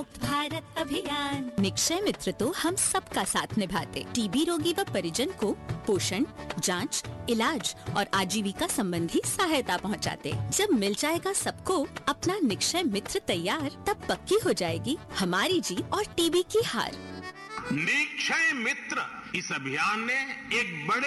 मुक्त भारत अभियान। निक्षय मित्र तो हम सबका साथ निभाते, टीबी रोगी व परिजन को पोषण, जांच, इलाज और आजीविका संबंधी सहायता पहुंचाते। जब मिल जाएगा सबको अपना निक्षय मित्र तैयार, तब पक्की हो जाएगी हमारी जीत और टीबी की हार। निक्षय मित्र इस अभियान ने एक बड़े